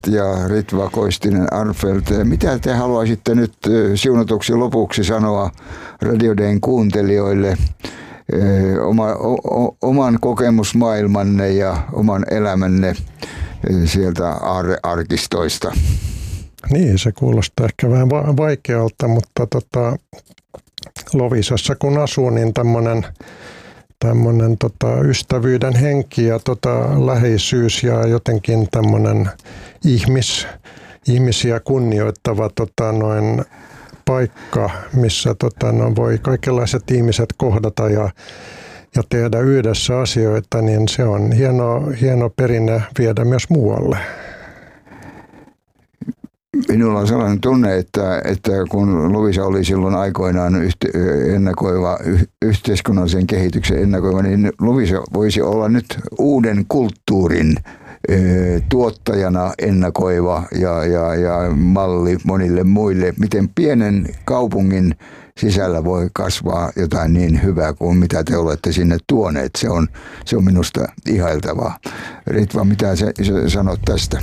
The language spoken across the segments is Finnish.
ja Ritva Koistinen-Arnfeldt. Mitä te haluaisitte nyt siunatuksi lopuksi sanoa Radio Dayn kuuntelijoille oman kokemusmaailmanne ja oman elämänne sieltä aarrearkistoista? Niin, se kuulostaa ehkä vähän vaikealta, mutta Loviisassa kun asuu, niin tämmöinen ystävyyden henki ja läheisyys ja jotenkin tämmöinen ihmisiä kunnioittava paikka, missä voi kaikenlaiset ihmiset kohdata ja tehdä yhdessä asioita, niin se on hieno perinne viedä myös muualle. Minulla on sellainen tunne, että kun Loviisa oli silloin aikoinaan yhteiskunnallisen kehityksen ennakoiva, niin Loviisa voisi olla nyt uuden kulttuurin tuottajana ennakoiva ja malli monille muille. Miten pienen kaupungin sisällä voi kasvaa jotain niin hyvää kuin mitä te olette sinne tuoneet. Se on minusta ihailtavaa. Ritva, mitä sä sanot tästä?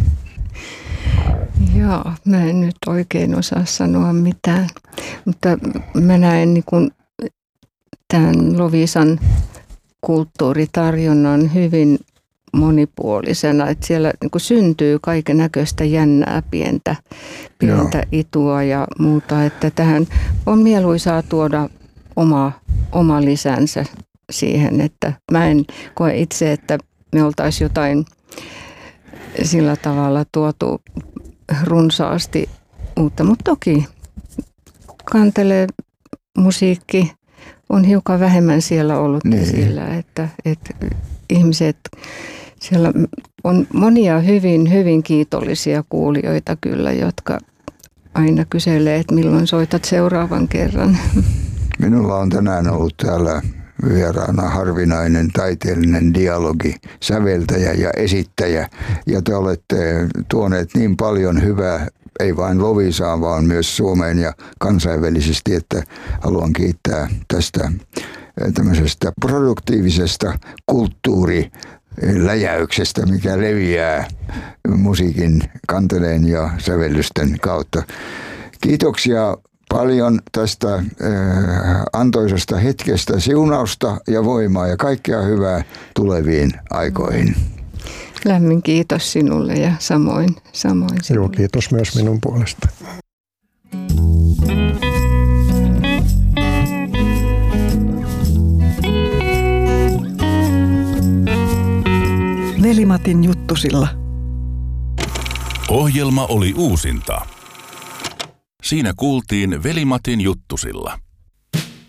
Joo, mä en nyt oikein osaa sanoa mitään, mutta mä näen niin kuin tämän Loviisan kulttuuritarjonnan hyvin monipuolisena, että siellä niin kuin syntyy kaiken näköistä jännää pientä itua ja muuta, että tähän on mieluisaa tuoda oma lisänsä siihen, että mä en koe itse, että me oltaisiin jotain sillä tavalla tuotu runsaasti uutta, mutta toki kantelee musiikki on hiukan vähemmän siellä ollut esillä, että ihmiset, siellä on monia hyvin kiitollisia kuulijoita kyllä, jotka aina kyselee, että milloin soitat seuraavan kerran. Minulla on tänään ollut täällä vieraana harvinainen taiteellinen dialogi, säveltäjä ja esittäjä. Ja te olette tuoneet niin paljon hyvää, ei vain Loviisaan, vaan myös Suomeen ja kansainvälisesti, että haluan kiittää tästä tämmöisestä produktiivisesta kulttuuriläjäyksestä, mikä leviää musiikin, kanteleen ja sävellysten kautta. Kiitoksia paljon tästä antoisesta hetkestä, siunausta ja voimaa ja kaikkea hyvää tuleviin aikoihin. Lämmin kiitos sinulle ja samoin sinulle. Joo, kiitos myös minun puolesta. Veli-Matin juttusilla. Ohjelma oli uusinta. Siinä kuultiin Veli-Matin juttusilla.